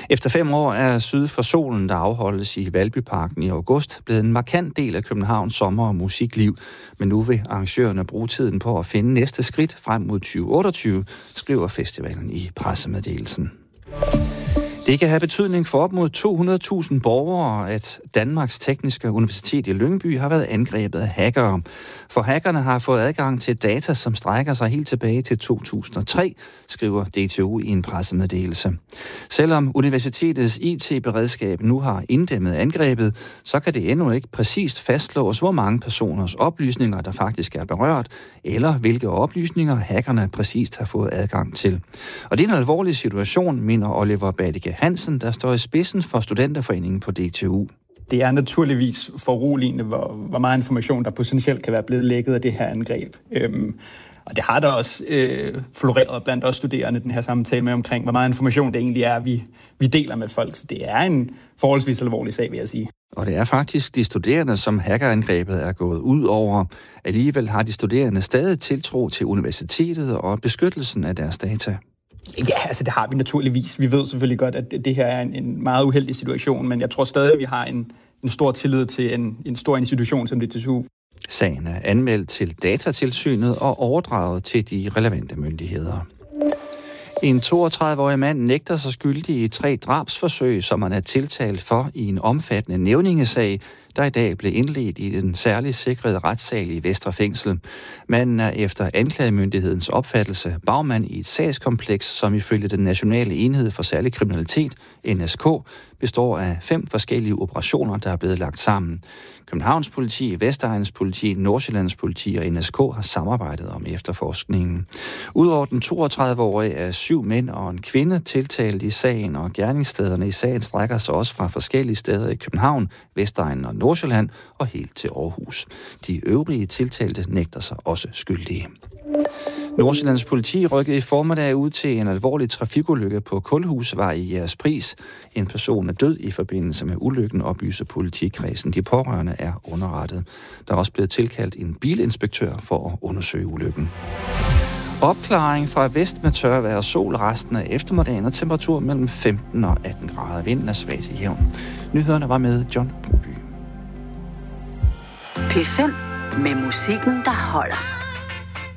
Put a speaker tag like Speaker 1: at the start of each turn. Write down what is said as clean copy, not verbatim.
Speaker 1: Efter 5 år er Syd for Solen, der afholdes i Valbyparken i august, blevet en markant del af Københavns sommer- og musikliv. Men nu vil arrangørerne bruge tiden på at finde næste skridt frem mod 2028, skriver festivalen i pressemeddelelsen. Det kan have betydning for op mod 200.000 borgere, at Danmarks Tekniske Universitet i Lyngby har været angrebet af hackere. For hackerne har fået adgang til data, som strækker sig helt tilbage til 2003, skriver DTU i en pressemeddelelse. Selvom universitetets IT-beredskab nu har inddæmmet angrebet, så kan det endnu ikke præcist fastslås, hvor mange personers oplysninger, der faktisk er berørt, eller hvilke oplysninger hackerne præcist har fået adgang til. Og det er en alvorlig situation, mener Oliver Badike Hansen, der står i spidsen for Studenterforeningen på DTU.
Speaker 2: Det er naturligvis foruroligende, hvor meget information, der potentielt kan være blevet lækket af det her angreb. Og det har der også floreret blandt os studerende, den her samtale med omkring, hvor meget information det egentlig er, vi deler med folk. Så det er en forholdsvis alvorlig sag, vil jeg sige.
Speaker 1: Og det er faktisk de studerende, som hackerangrebet er gået ud over. Alligevel har de studerende stadig tiltro til universitetet og beskyttelsen af deres data.
Speaker 2: Ja, altså det har vi naturligvis. Vi ved selvfølgelig godt, at det her er en meget uheldig situation, men jeg tror stadig, at vi har en stor tillid til en stor institution som DTU.
Speaker 1: Sagen er anmeldt til Datatilsynet og overdraget til de relevante myndigheder. En 32-årig mand nægter sig skyldig i 3 drabsforsøg, som han er tiltalt for i en omfattende nævningesag, der i dag blev indledt i den særligt sikrede retssal i Vestre Fængsel. Manden er efter anklagemyndighedens opfattelse bagmand i et sagskompleks, som ifølge den Nationale Enhed for Særlig Kriminalitet, NSK, består af 5 forskellige operationer, der er blevet lagt sammen. Københavns Politi, Vestegnens Politi, Nordsjællands Politi og NSK har samarbejdet om efterforskningen. Udover den 32-årige er 7 mænd og en kvinde tiltalt i sagen, og gerningsstederne i sagen strækker sig også fra forskellige steder i København, Vestegnen og Nordsjælland og helt til Aarhus. De øvrige tiltalte nægter sig også skyldige. Nordsjællands Politi rykkede i formiddag ud til en alvorlig trafikulykke på Kulhusvej i Jægerspris. En person er død i forbindelse med ulykken, oplyser politikredsen. De pårørende er underrettet. Der er også blevet tilkaldt en bilinspektør for at undersøge ulykken. Opklaring fra vest med tørvejr og sol resten af eftermiddagen og temperatur mellem 15 og 18 grader. Vinden er svag til jævn. Nyhederne var med John Broby.
Speaker 3: P5 med musikken, der holder.